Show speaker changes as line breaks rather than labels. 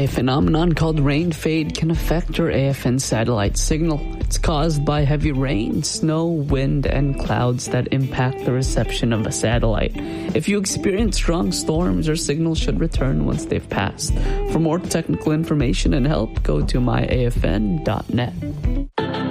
A phenomenon called rain fade can affect your AFN satellite signal. It's caused by heavy rain, snow, wind, and clouds that impact the reception of a satellite. If you experience strong storms, your signal should return once they've passed. For more technical information and help, go to myafn.net.